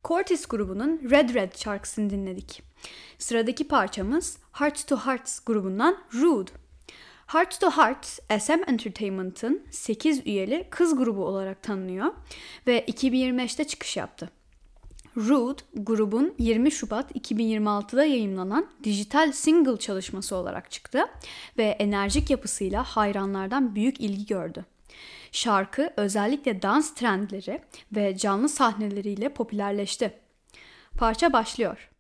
Cortis grubunun Red Red şarkısını dinledik. Sıradaki parçamız Hearts to Hearts grubundan Rude. Hearts to Hearts, SM Entertainment'ın 8 üyeli kız grubu olarak tanınıyor ve 2025'te çıkış yaptı. Rude, grubun 20 Şubat 2026'da yayımlanan dijital single çalışması olarak çıktı ve enerjik yapısıyla hayranlardan büyük ilgi gördü. Şarkı özellikle dans trendleri ve canlı sahneleriyle popülerleşti. Parça başlıyor.